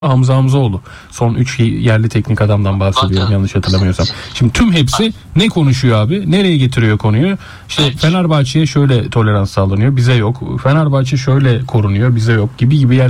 Hamza Hamzoğlu. Son 3 yerli teknik adamdan bahsediyorum Bakın. yanlış hatırlamıyorsam. Şimdi tüm hepsi ne konuşuyor abi? Nereye getiriyor konuyu? İşte Evet. Fenerbahçe'ye şöyle tolerans sağlanıyor, bize yok. Fenerbahçe şöyle korunuyor, bize yok gibi yer.